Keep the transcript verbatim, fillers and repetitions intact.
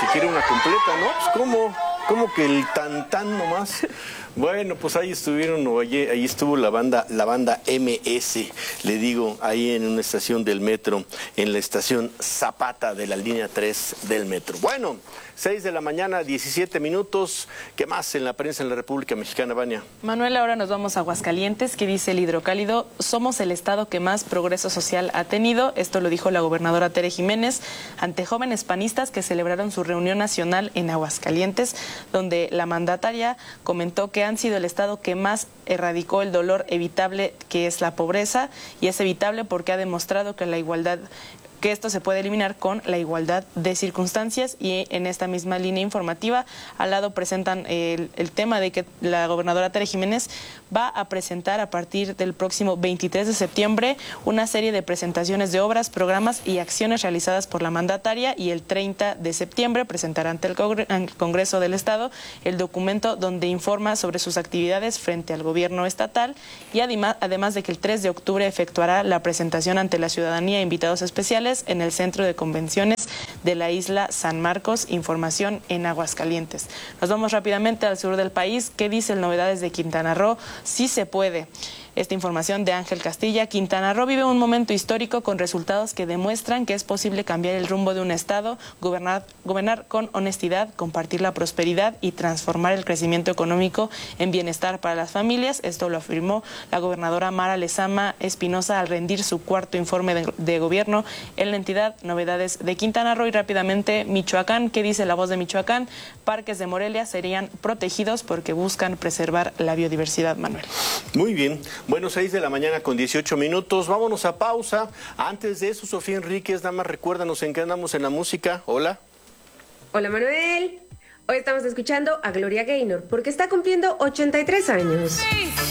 si quiere una completa, ¿no? Pues ¿cómo? ¿Cómo que el tan tan nomás? Bueno, pues ahí estuvieron, oye, ahí estuvo la banda, la banda M S, le digo, ahí en una estación del metro, en la estación Zapata de la línea tres del metro. Bueno, seis de la mañana, diecisiete minutos. ¿Qué más en la prensa en la República Mexicana, Vania? Manuel, ahora nos vamos a Aguascalientes, que dice el Hidrocálido: somos el estado que más progreso social ha tenido. Esto lo dijo la gobernadora Tere Jiménez ante jóvenes panistas que celebraron su reunión nacional en Aguascalientes, donde la mandataria comentó que han sido el estado que más erradicó el dolor evitable, que es la pobreza, y es evitable porque ha demostrado que la igualdad que esto se puede eliminar con la igualdad de circunstancias. Y en esta misma línea informativa, al lado presentan el, el tema de que la gobernadora Tere Jiménez va a presentar a partir del próximo veintitrés de septiembre una serie de presentaciones de obras, programas y acciones realizadas por la mandataria, y el treinta de septiembre presentará ante el Congreso del Estado el documento donde informa sobre sus actividades frente al gobierno estatal, y además, además de que el tres de octubre efectuará la presentación ante la ciudadanía e invitados especiales en el Centro de Convenciones de la isla San Marcos. Información en Aguascalientes. Nos vamos rápidamente al sur del país. ¿Qué dice el Novedades de Quintana Roo? Sí se puede. Esta información de Ángel Castilla. Quintana Roo vive un momento histórico con resultados que demuestran que es posible cambiar el rumbo de un estado, gobernar, gobernar con honestidad, compartir la prosperidad y transformar el crecimiento económico en bienestar para las familias. Esto lo afirmó la gobernadora Mara Lezama Espinosa al rendir su cuarto informe de, de gobierno en la entidad. Novedades de Quintana Roo. Y rápidamente Michoacán. ¿Qué dice La Voz de Michoacán? Parques de Morelia serían protegidos porque buscan preservar la biodiversidad, Manuel. Muy bien. Bueno, seis de la mañana con dieciocho minutos. Vámonos a pausa. Antes de eso, Sofía Enríquez, nada más recuérdanos en qué andamos en la música. Hola. Hola, Manuel. Hoy estamos escuchando a Gloria Gaynor porque está cumpliendo ochenta y tres años.